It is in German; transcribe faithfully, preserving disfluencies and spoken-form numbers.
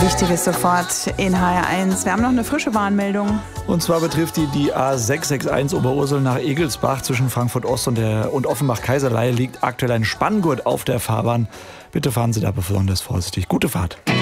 Wichtiges sofort in H R eins. Wir haben noch eine frische Warnmeldung. Und zwar betrifft die die A sechs sechs eins Oberursel nach Egelsbach zwischen Frankfurt Ost und, der, und Offenbach-Kaiserlei liegt aktuell ein Spanngurt auf der Fahrbahn. Bitte fahren Sie da besonders vorsichtig. Gute Fahrt.